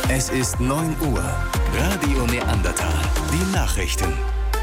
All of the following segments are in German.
Es ist 9 Uhr. Radio Neandertal. Die Nachrichten.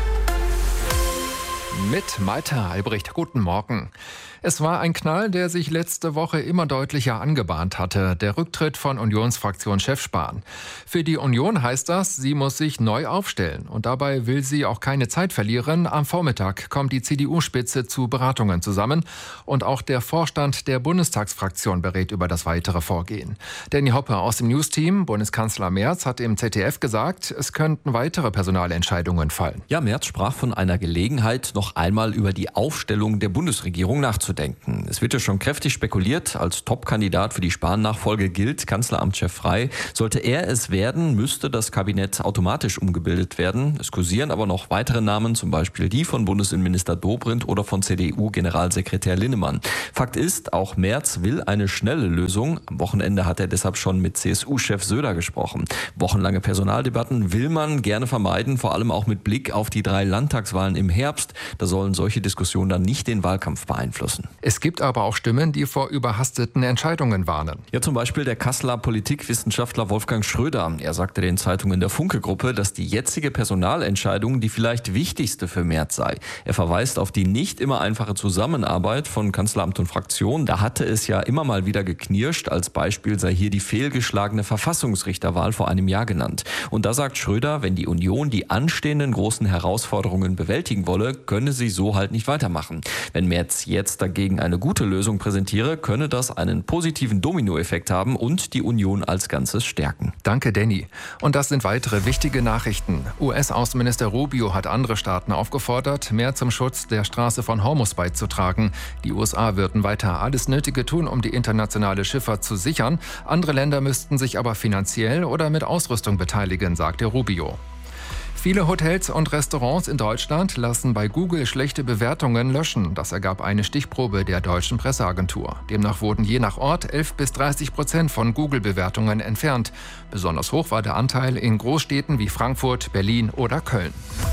Mit Maita Albrecht. Guten Morgen. Es war ein Knall, der sich letzte Woche immer deutlicher angebahnt hatte. Der Rücktritt von Unionsfraktionschef Spahn. Für die Union heißt das, sie muss sich neu aufstellen. Und dabei will sie auch keine Zeit verlieren. Am Vormittag kommt die CDU-Spitze zu Beratungen zusammen. Und auch der Vorstand der Bundestagsfraktion berät über das weitere Vorgehen. Danny Hoppe aus dem Newsteam, Bundeskanzler Merz, hat im ZDF gesagt, es könnten weitere Personalentscheidungen fallen. Ja, Merz sprach von einer Gelegenheit, noch einmal über die Aufstellung der Bundesregierung nachzudenken. Es wird ja schon kräftig spekuliert, als Top-Kandidat für die Spahn-Nachfolge gilt Kanzleramtschef Frey. Sollte er es werden, müsste das Kabinett automatisch umgebildet werden. Es kursieren aber noch weitere Namen, zum Beispiel die von Bundesinnenminister Dobrindt oder von CDU-Generalsekretär Linnemann. Fakt ist, auch Merz will eine schnelle Lösung. Am Wochenende hat er deshalb schon mit CSU-Chef Söder gesprochen. Wochenlange Personaldebatten will man gerne vermeiden, vor allem auch mit Blick auf die 3 Landtagswahlen im Herbst. Da sollen solche Diskussionen dann nicht den Wahlkampf beeinflussen. Es gibt aber auch Stimmen, die vor überhasteten Entscheidungen warnen. Ja, zum Beispiel der Kasseler Politikwissenschaftler Wolfgang Schröder. Er sagte den Zeitungen der Funke-Gruppe, dass die jetzige Personalentscheidung die vielleicht wichtigste für Merz sei. Er verweist auf die nicht immer einfache Zusammenarbeit von Kanzleramt und Fraktion. Da hatte es ja immer mal wieder geknirscht. Als Beispiel sei hier die fehlgeschlagene Verfassungsrichterwahl vor einem Jahr genannt. Und da sagt Schröder, wenn die Union die anstehenden großen Herausforderungen bewältigen wolle, könne sie so halt nicht weitermachen. Wenn Merz jetzt dagegen eine gute Lösung präsentiere, könne das einen positiven Dominoeffekt haben und die Union als Ganzes stärken. Danke, Danny. Und das sind weitere wichtige Nachrichten. US-Außenminister Rubio hat andere Staaten aufgefordert, mehr zum Schutz der Straße von Hormuz beizutragen. Die USA würden weiter alles Nötige tun, um die internationale Schifffahrt zu sichern. Andere Länder müssten sich aber finanziell oder mit Ausrüstung beteiligen, sagte Rubio. Viele Hotels und Restaurants in Deutschland lassen bei Google schlechte Bewertungen löschen. Das ergab eine Stichprobe der deutschen Presseagentur. Demnach wurden je nach Ort 11-30% von Google-Bewertungen entfernt. Besonders hoch war der Anteil in Großstädten wie Frankfurt, Berlin oder Köln.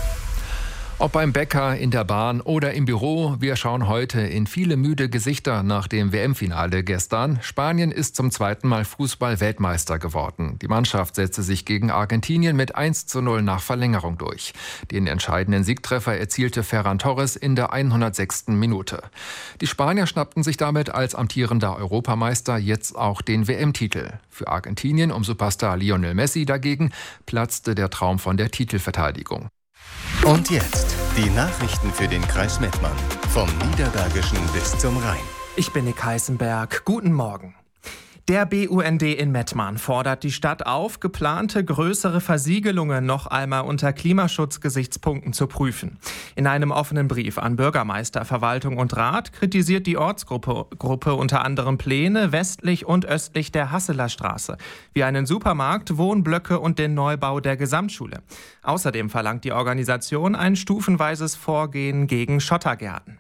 Ob beim Bäcker, in der Bahn oder im Büro, wir schauen heute in viele müde Gesichter nach dem WM-Finale gestern. Spanien ist zum 2. Mal Fußball-Weltmeister geworden. Die Mannschaft setzte sich gegen Argentinien mit 1:0 nach Verlängerung durch. Den entscheidenden Siegtreffer erzielte Ferran Torres in der 106. Minute. Die Spanier schnappten sich damit als amtierender Europameister jetzt auch den WM-Titel. Für Argentinien um Superstar Lionel Messi dagegen platzte der Traum von der Titelverteidigung. Und jetzt die Nachrichten für den Kreis Mettmann. Vom Niederbergischen bis zum Rhein. Ich bin Nick Heißenberg. Guten Morgen. Der BUND in Mettmann fordert die Stadt auf, geplante größere Versiegelungen noch einmal unter Klimaschutzgesichtspunkten zu prüfen. In einem offenen Brief an Bürgermeister, Verwaltung und Rat kritisiert die Ortsgruppe unter anderem Pläne westlich und östlich der Hasseler Straße, wie einen Supermarkt, Wohnblöcke und den Neubau der Gesamtschule. Außerdem verlangt die Organisation ein stufenweises Vorgehen gegen Schottergärten.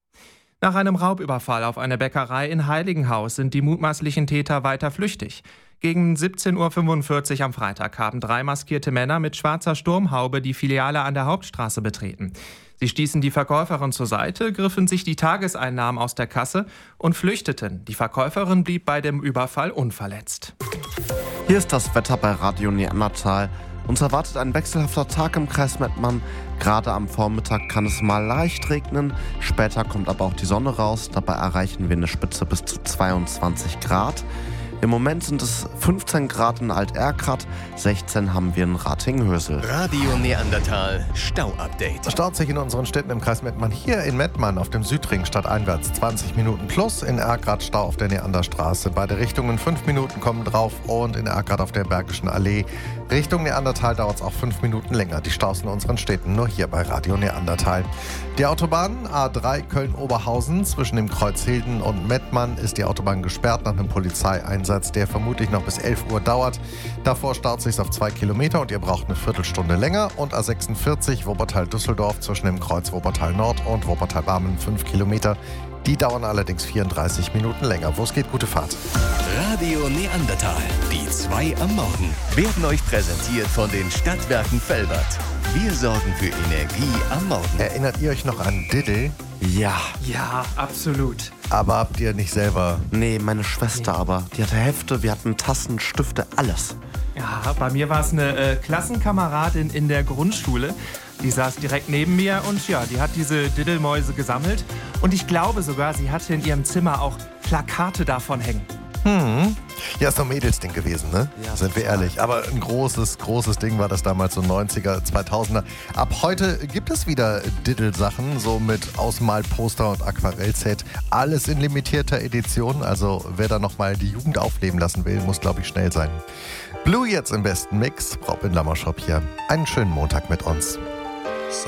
Nach einem Raubüberfall auf eine Bäckerei in Heiligenhaus sind die mutmaßlichen Täter weiter flüchtig. Gegen 17:45 Uhr am Freitag haben 3 maskierte Männer mit schwarzer Sturmhaube die Filiale an der Hauptstraße betreten. Sie stießen die Verkäuferin zur Seite, griffen sich die Tageseinnahmen aus der Kasse und flüchteten. Die Verkäuferin blieb bei dem Überfall unverletzt. Hier ist das Wetter bei Radio Neandertal. Uns erwartet ein wechselhafter Tag im Kreis Mettmann. Gerade am Vormittag kann es mal leicht regnen. Später kommt aber auch die Sonne raus. Dabei erreichen wir eine Spitze bis zu 22 Grad. Im Moment sind es 15 Grad in Alt-Erkrath, 16 haben wir in Rating-Hösel. Radio Neandertal Stau-Update. Staut sich in unseren Städten im Kreis Mettmann. Hier in Mettmann auf dem Südring stadteinwärts 20 Minuten plus. In Erkrath Stau auf der Neanderstraße. Beide Richtungen 5 Minuten kommen drauf. Und in Erkrath auf der Bergischen Allee Richtung Neandertal dauert es auch 5 Minuten länger. Die Staus in unseren Städten nur hier bei Radio Neandertal. Die Autobahn A3 Köln-Oberhausen zwischen dem Kreuz Hilden und Mettmann ist die Autobahn gesperrt nach einem Polizeieinsatz, der vermutlich noch bis 11 Uhr dauert. Davor staut es sich auf 2 Kilometer und ihr braucht eine Viertelstunde länger. Und A46 Wuppertal-Düsseldorf zwischen dem Kreuz Wuppertal-Nord und Wuppertal-Barmen 5 Kilometer. Die dauern allerdings 34 Minuten länger. Wo es geht, gute Fahrt. Radio Neandertal, die 2 am Morgen, werden euch präsentiert von den Stadtwerken Velbert. Wir sorgen für Energie am Morgen. Erinnert ihr euch noch an Diddle? Ja. Ja, absolut. Aber habt ihr nicht selber? Nee, meine Schwester aber. Die hatte Hefte, wir hatten Tassen, Stifte, alles. Ja, bei mir war es eine Klassenkameradin in der Grundschule. Die saß direkt neben mir und ja, die hat diese Diddelmäuse gesammelt. Und ich glaube sogar, sie hatte in ihrem Zimmer auch Plakate davon hängen. Ja, ist doch ein Mädelsding gewesen, ne? Ja, Sind wir ehrlich. Aber ein großes Ding war das damals, so 90er, 2000er. Ab heute gibt es wieder Diddle-Sachen, so mit Ausmalposter und Aquarellset. Alles in limitierter Edition. Also wer da nochmal die Jugend aufleben lassen will, muss, glaube ich, schnell sein. Blue jetzt im besten Mix. Frau Bindler-Shop hier. Einen schönen Montag mit uns.